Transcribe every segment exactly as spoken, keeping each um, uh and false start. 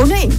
Oh nein!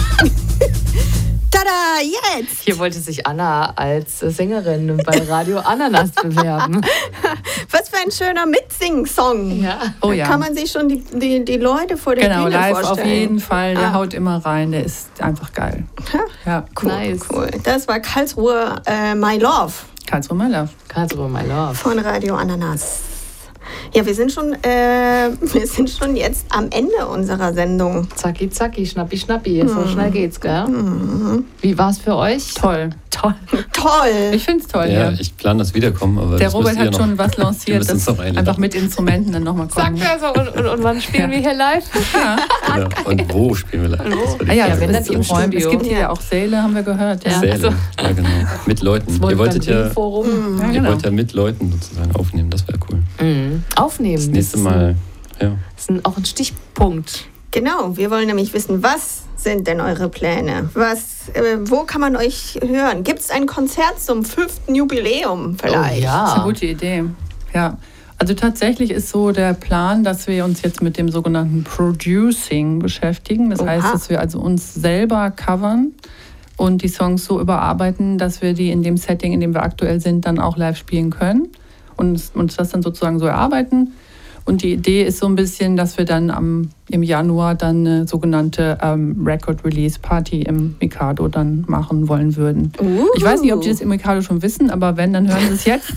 Tada, jetzt! Hier wollte sich Anna als Sängerin bei Radio Ananas bewerben. Was für ein schöner Mitsing-Song. Ja. Oh ja. Da kann man sich schon die, die, die Leute vor der Genau, Bühne live vorstellen. auf jeden Fall. Der Ah. haut immer rein. Der ist einfach geil. Ja, Cool, Nice. cool. Das war Karlsruhe äh, My Love Karlsruhe, my love. Karlsruhe, my love. von Radio Ananas. Ja, wir sind schon, äh, wir sind schon jetzt am Ende unserer Sendung. Zacki, zacki, schnappi, schnappi. So schnell geht's, gell? Wie war's für euch? Toll. Toll. Toll! Ich finde es toll. Ja, Ja. ich plane das Wiederkommen, aber Der das Robert müsst ihr hat noch, schon was wir lanciert, müssen uns das noch einladen. einfach mit Instrumenten dann nochmal kommen. Sagt er so. Und, und, und wann spielen Ja. wir hier live? Genau. Und wo spielen wir live? Das war die Ah ja, Frage. das wenn ist dann im im Räumen. Es Studio. gibt hier ja auch Säle, haben wir gehört. Ja. Säle. Säle. Also- Ja, genau. Mit Leuten. Ihr wolltet ja, Forum. Ja, ihr genau. wollt ja mit Leuten sozusagen aufnehmen, das wäre cool. Mhm. Aufnehmen. Das nächste ist Mal, ja. Ein, das ist ein, auch ein Stichpunkt. Genau, wir wollen nämlich wissen, was sind denn eure Pläne? Was, äh, wo kann man euch hören? Gibt es ein Konzert zum fünften Jubiläum vielleicht? Oh, ja. Das ist eine gute Idee. Ja. Also tatsächlich ist so der Plan, dass wir uns jetzt mit dem sogenannten Producing beschäftigen. Das Oha. heißt, dass wir also uns selber covern und die Songs so überarbeiten, dass wir die in dem Setting, in dem wir aktuell sind, dann auch live spielen können und uns das dann sozusagen so erarbeiten. Und die Idee ist so ein bisschen, dass wir dann am, im Januar dann eine sogenannte ähm, Record-Release-Party im Mikado dann machen wollen würden. Uh. Ich weiß nicht, ob die das im Mikado schon wissen, aber wenn, dann hören sie es jetzt.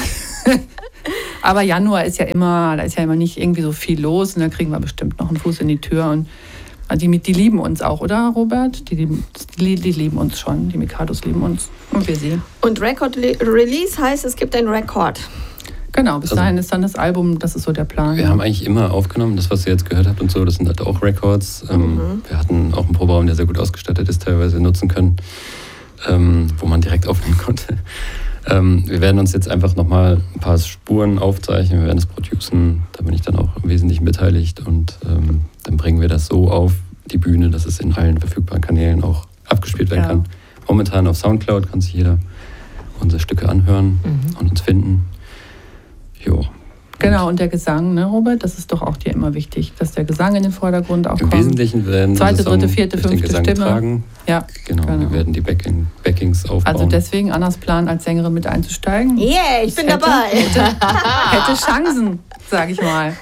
Aber Januar ist ja immer, da ist ja immer nicht irgendwie so viel los und da kriegen wir bestimmt noch einen Fuß in die Tür. Und die, die lieben uns auch, oder Robert? Die, lieben- die, die lieben uns schon, die Mikados lieben uns und wir sie. Und Record Release heißt, es gibt einen Rekord. Genau, bis Also- dahin ist dann das Album, das ist so der Plan. Wir haben eigentlich immer aufgenommen, das, was ihr jetzt gehört habt und so, das sind halt auch Records. Ähm, wir hatten auch einen Proberaum, der sehr gut ausgestattet ist, teilweise nutzen können, ähm, wo man direkt aufnehmen konnte. Ähm, wir werden uns jetzt einfach nochmal ein paar Spuren aufzeichnen, wir werden das producen, da bin ich dann auch im Wesentlichen beteiligt und ähm, dann bringen wir das so auf die Bühne, dass es in allen verfügbaren Kanälen auch abgespielt werden Ja. kann. Momentan auf Soundcloud kann sich jeder unsere Stücke anhören und uns finden. Jo. Genau, und der Gesang, ne, Robert? Das ist doch auch dir immer wichtig, dass der Gesang in den Vordergrund auch Im kommt. Wesentlichen werden Zweite, diese Song dritte, vierte, durch den fünfte Gesang Stimme. getragen. Ja, Genau, Genau. wir werden die Backing, Backings aufbauen. also deswegen Annas Plan, als Sängerin mit einzusteigen. Yeah, ich bin Hätte- dabei. Hätte Chancen, sag ich mal.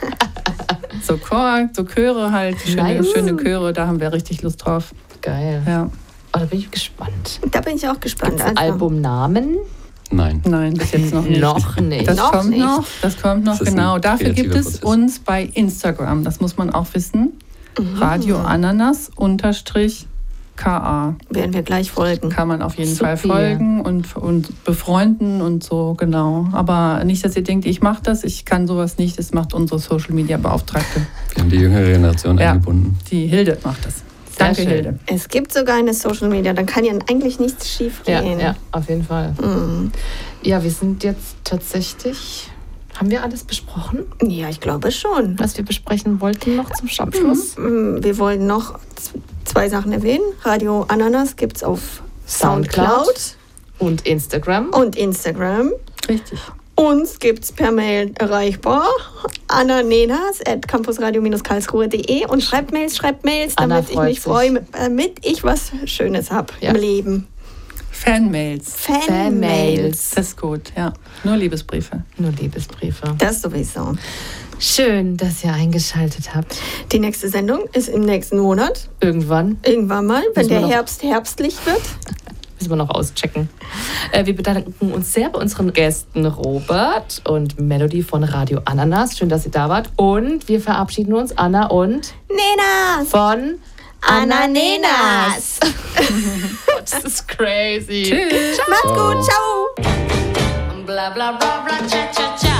So Chor, so Chöre halt, schöne, Nice. schöne Chöre, da haben wir richtig Lust drauf. Geil. Ja. Oh, da bin ich gespannt. Da bin ich auch gespannt. Gibt's Albumnamen? Nein. Nein, bis jetzt noch nicht. Noch nicht. Das Noch kommt nicht. noch, das kommt noch, Das ist ein genau. Dafür gibt kreativer es Prozess. uns bei Instagram, das muss man auch wissen. Radio Ananas unterstrich K A. Werden wir gleich folgen. Kann man auf jeden Fall Supi. folgen und, und befreunden und so, genau. Aber nicht, dass ihr denkt, ich mache das, ich kann sowas nicht, das macht unsere Social Media Beauftragte. Wir haben die jüngere Generation Ja. eingebunden. Die Hilde macht das. Sehr Danke, schön. Hilde. Es gibt sogar eine Social Media, dann kann ja eigentlich nichts schief Ja, gehen. ja, auf jeden Fall. Mhm. Ja, wir sind jetzt tatsächlich. Haben wir alles besprochen, Ja, ich glaube schon. was wir besprechen wollten noch zum Abschluss? Mm, Wir wollen noch z- zwei Sachen erwähnen. Radio Ananas gibt es auf Soundcloud. Soundcloud Und Instagram. und Instagram. Richtig. Uns gibt es per Mail erreichbar. annanenas at campusradio karlsruhe punkt de und schreibt Mails, schreibt Mails, Anna damit ich freut mich sich. freue, damit ich was Schönes habe Ja. im Leben. Fanmails. Fanmails. Das ist gut, ja. Nur Liebesbriefe. Nur Liebesbriefe. Das sowieso. Schön, dass ihr eingeschaltet habt. Die nächste Sendung ist im nächsten Monat. Irgendwann Irgendwann mal, wenn Müssen wir der noch- Herbst herbstlich wird. müssen wir noch auschecken. Äh, wir bedanken uns sehr bei unseren Gästen Robert und Melody von Radio Ananas. Schön, dass ihr da wart. Und wir verabschieden uns, Anna und Nenas! von Annanenas! Das ist crazy. Tschüss. Macht's gut, ciao! Bla bla bla bla cha cha cha.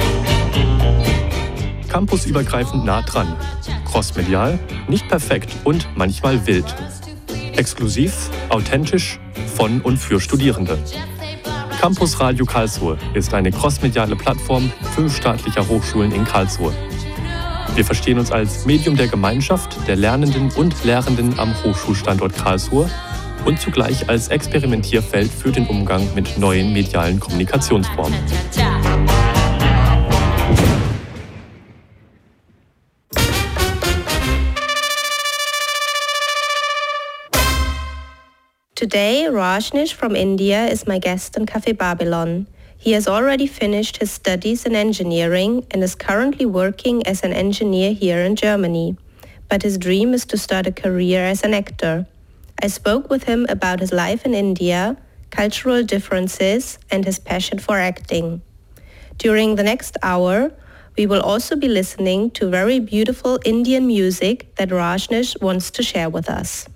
Campusübergreifend nah dran. Crossmedial, nicht perfekt und manchmal wild. Exklusiv, authentisch, von und für Studierende. Campus Radio Karlsruhe ist eine crossmediale Plattform fünf staatlicher Hochschulen in Karlsruhe. Wir verstehen uns als Medium der Gemeinschaft der Lernenden und Lehrenden am Hochschulstandort Karlsruhe und zugleich als Experimentierfeld für den Umgang mit neuen medialen Kommunikationsformen. Today, Rajneesh from India is my guest in Café Babylon. He has already finished his studies in engineering and is currently working as an engineer here in Germany. But his dream is to start a career as an actor. I spoke with him about his life in India, cultural differences, and his passion for acting. During the next hour, we will also be listening to very beautiful Indian music that Rajneesh wants to share with us.